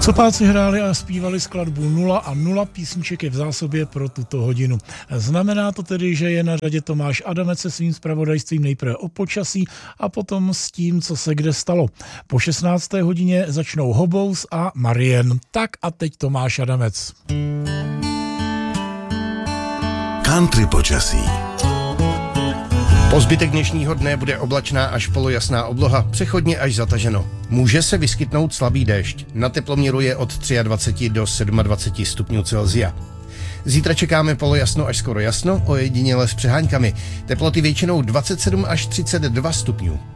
Copáci hráli a zpívali skladbu 0 a 0 písniček je v zásobě pro tuto hodinu. Znamená to tedy, že je na řadě Tomáš Adamec se svým zpravodajstvím nejprve o počasí a potom s tím, co se kde stalo. Po 16. hodině začnou Hobous a Marien. Tak a teď Tomáš Adamec. Country počasí. Po zbytek dnešního dne bude oblačná až polojasná obloha, přechodně až zataženo. Může se vyskytnout slabý déšť. Na teploměru je od 23 do 27 stupňů Celsia. Zítra čekáme polojasno až skoro jasno, ojediněle s přeháňkami. Teploty většinou 27 až 32 stupňů.